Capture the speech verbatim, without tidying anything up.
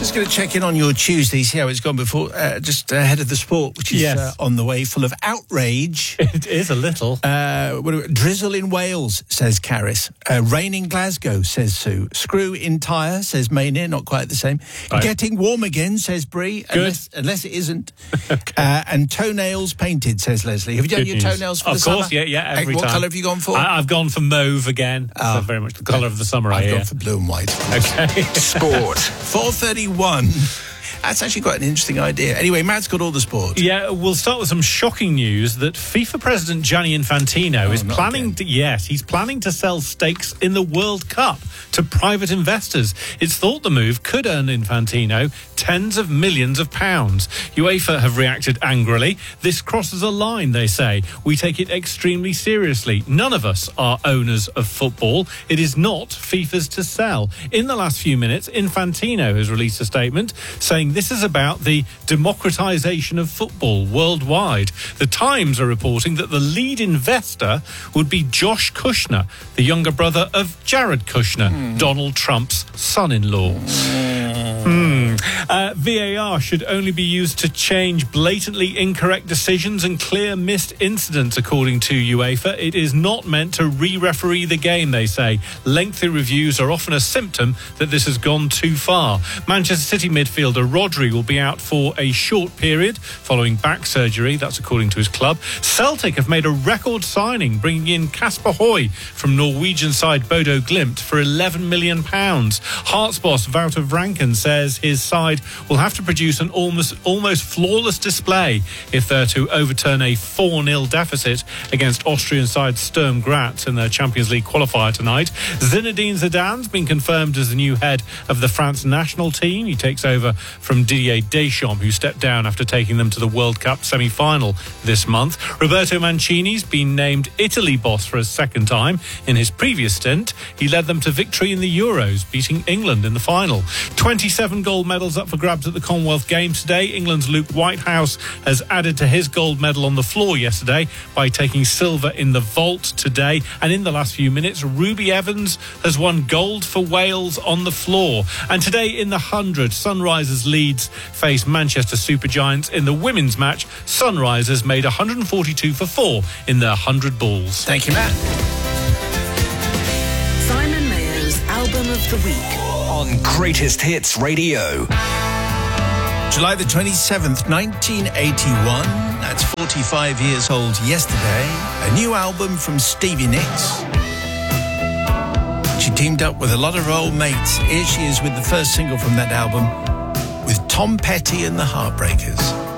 Just going to check in on your Tuesday, see how it's gone before, uh, just ahead of the sport, which is Yes. uh, on the way, full of outrage. It is a little. Uh, what do we- drizzle in Wales, says Caris. Uh, rain in Glasgow, says Sue. Screw in Tyre, says Maynir, not quite the same. Right. Getting warm again, says Bree, unless, unless it isn't. Okay. uh, and toenails painted, says Leslie. Have you done Good your news. toenails for Of the summer? course, yeah, yeah, every What time. colour have you gone for? I, I've gone for mauve again. Oh. So very much the colour of the summer, I I've hear. gone for blue and white. Of course. Okay. Sport. four thirty-one. That's actually quite an interesting idea. Anyway, Matt's got all the sport. Yeah, we'll start with some shocking news that FIFA President Gianni Infantino Oh, is not planning again. to, yes, he's planning to sell stakes in the World Cup to private investors. It's thought the move could earn Infantino tens of millions of pounds. UEFA have reacted angrily. This crosses a line, they say. We take it extremely seriously. None of us are owners of football. It is not FIFA's to sell. In the last few minutes, Infantino has released a statement saying this is about the democratization of football worldwide. The Times are reporting that the lead investor would be Josh Kushner, the younger brother of Jared Kushner, mm. Donald Trump's son-in-law. Mm. Uh, V A R should only be used to change blatantly incorrect decisions and clear missed incidents, according to UEFA. It is not meant to re-referee the game, they say. Lengthy reviews are often a symptom that this has gone too far. Manchester City midfielder Rodri will be out for a short period following back surgery. That's according to his club. Celtic have made a record signing, bringing in Kasper Høy from Norwegian side Bodo Glimt for eleven million pounds. Hearts boss Wouter Vranken says his side will have to produce an almost almost flawless display if they're to overturn a four nil deficit against Austrian side Sturm Graz in their Champions League qualifier tonight. Zinedine Zidane's been confirmed as the new head of the France national team. He takes over from Didier Deschamps, who stepped down after taking them to the World Cup semi-final this month. Roberto Mancini's been named Italy boss for a second time. In his previous stint, he led them to victory in the Euros, beating England in the final. twenty-seven gold medals up for grabs at the Commonwealth Games today. England's Luke Whitehouse has added to his gold medal on the floor yesterday by taking silver in the vault today. And in the last few minutes, Ruby Evans has won gold for Wales on the floor. And today in the hundred, Sunrisers Leeds face Manchester Supergiants in the women's match. Sunrisers made one forty-two for four in their one hundred balls. Thank you, Matt. Simon Mayer's Album of the Week On Greatest Hits Radio. July the twenty-seventh, nineteen eighty-one. That's forty-five years old yesterday. A new album from Stevie Nicks. She teamed up with a lot of her old mates. Here she is with the first single from that album with Tom Petty and the Heartbreakers.